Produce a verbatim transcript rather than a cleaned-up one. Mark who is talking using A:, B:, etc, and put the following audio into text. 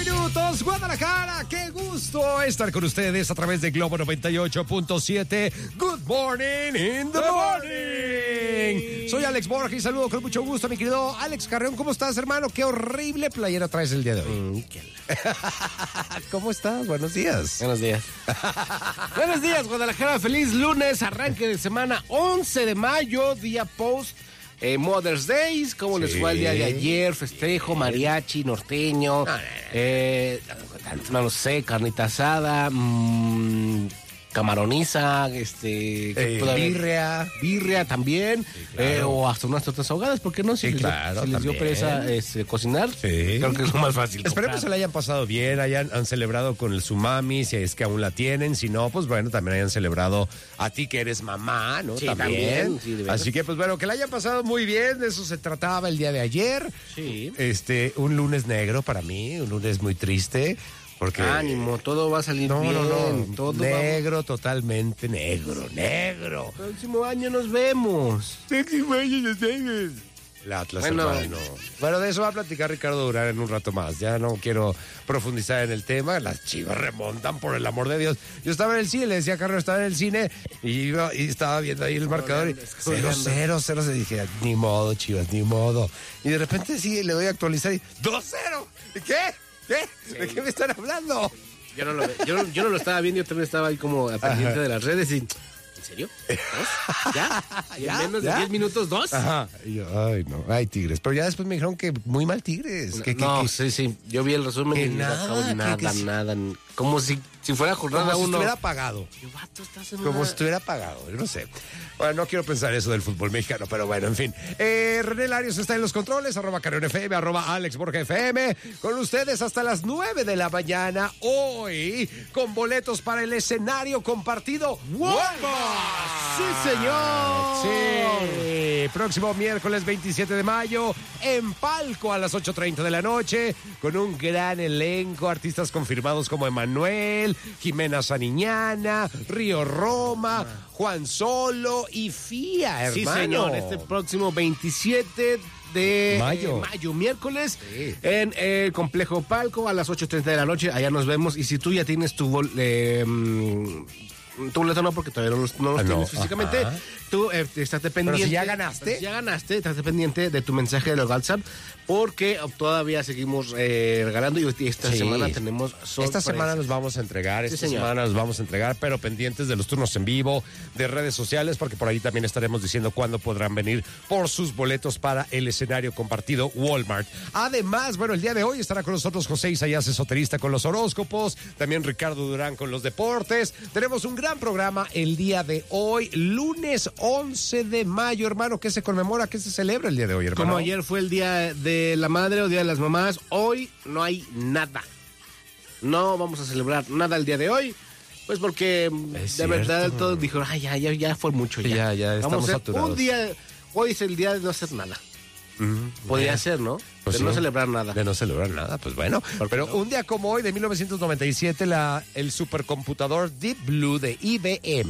A: minutos, Guadalajara. Qué gusto estar con ustedes a través de Globo noventa y ocho punto siete. Good morning in the morning. Soy Alex Borja y saludo con mucho gusto a mi querido Alex Carreón. ¿Cómo estás, hermano? Qué horrible playera traes el día de hoy. Mm, qué... ¿Cómo estás? Buenos días.
B: Buenos días. Buenos días, Guadalajara. Feliz lunes, arranque de semana once de mayo, día post eh, Mother's Days. ¿Cómo sí. les fue el día de ayer? Festejo, mariachi, norteño, no, no, no. Eh, no lo sé, carnita asada, mmm, camaroniza, este,
A: eh, birria,
B: birria también, sí, claro. eh, o hasta unas tortas ahogadas, ¿por qué no? Si
A: sí,
B: les,
A: claro,
B: si les dio pereza este, cocinar, sí. creo que es lo más fácil.
A: Esperemos que se la hayan pasado bien, hayan han celebrado con el Sumami, si es que aún la tienen, si no, pues bueno, también hayan celebrado a ti que eres mamá, ¿no?
B: Sí,
A: también.
B: también sí,
A: así que, pues bueno, que la hayan pasado muy bien, de eso se trataba el día de ayer.
B: Sí.
A: Este, un lunes negro para mí, un lunes muy triste. Porque
B: ánimo, todo va a salir
A: no,
B: bien.
A: No, no,
B: todo
A: negro,
B: va...
A: totalmente negro, negro.
B: El próximo año nos vemos.
A: El próximo año nos vemos. El Atlas,
B: bueno,
A: hermano. Bueno, de eso va a platicar Ricardo Durán en un rato más. Ya no quiero profundizar en el tema. Las Chivas remontan, por el amor de Dios. Yo estaba en el cine, le decía a Carlos, estaba en el cine y, iba, y estaba viendo ahí el marcador. Y cero, cero, cero. Se dije, ni modo, Chivas, ni modo. Y de repente sí, le doy a actualizar y dos cero. ¿Y qué? ¿Qué? Sí. ¿De qué me están hablando?
B: Yo no lo, yo no, yo no lo estaba viendo, yo también estaba ahí como pendiente Ajá. de las redes y... ¿En serio? ¿Dos? ¿Ya? ¿Ya? ¿En menos ¿Ya? de diez minutos dos?
A: Ajá. Y yo, ay, no, ay, Tigres. Pero ya después me dijeron que muy mal Tigres.
B: No,
A: que,
B: no
A: que,
B: sí, sí. Yo vi el resumen
A: que
B: y
A: nada,
B: no nada,
A: que, que
B: nada. Como si, si fuera jornada
A: como
B: uno.
A: si estuviera pagado.
B: Vato, estás en
A: como
B: una...
A: si estuviera pagado, yo no sé. Bueno, no quiero pensar eso del fútbol mexicano, pero bueno, en fin. Eh, René Larios está en los controles, arroba Carreón F M, arroba Alex Borja F M, con ustedes hasta las nueve de la mañana, hoy, con boletos para el escenario compartido Walmart.
B: ¡Sí, señor!
A: Sí, próximo miércoles veintisiete de mayo, en Palco a las ocho treinta de la noche, con un gran elenco, artistas confirmados como Emanuel, Jimena Sariñana, Río Roma, Juan Solo y Fía, hermano.
B: Sí, señor, este próximo veintisiete de
A: mayo,
B: eh, mayo miércoles, sí. en el Complejo Palco a las ocho treinta de la noche, allá nos vemos. Y si tú ya tienes tu... Eh, tu boleto no, porque todavía no los, no los ah, tienes no. físicamente. Ajá. Tú eh, estate pendiente.
A: Pero si ya ganaste.
B: Si ya ganaste, estate pendiente de tu mensaje de los WhatsApp, porque todavía seguimos eh, regalando y esta sí. semana tenemos sorpresas.
A: Esta semana nos vamos a entregar, esta sí, semana nos vamos a entregar, pero pendientes de los turnos en vivo, de redes sociales, porque por ahí también estaremos diciendo cuándo podrán venir por sus boletos para el escenario compartido Walmart. Además, bueno, el día de hoy estará con nosotros José Isaías, esoterista, con los horóscopos, también Ricardo Durán con los deportes. Tenemos un gran programa el día de hoy, lunes once de mayo, hermano. ¿Qué se conmemora? ¿Qué se celebra el día de hoy, hermano?
B: Como ayer fue el día de la madre o día de las mamás, hoy no hay nada. No vamos a celebrar nada el día de hoy, pues porque es de cierto. verdad todos dijeron, ay, ya, ya, ya fue mucho. Ya,
A: ya, ya estamos
B: vamos a
A: saturados.
B: Un día, hoy es el día de no hacer nada. Uh-huh. Podría yeah. ser, ¿no?
A: Pues
B: de
A: sí.
B: no celebrar nada.
A: De no celebrar nada, pues bueno. Pero no? un día como hoy, de mil novecientos noventa y siete, la, el supercomputador Deep Blue de I B M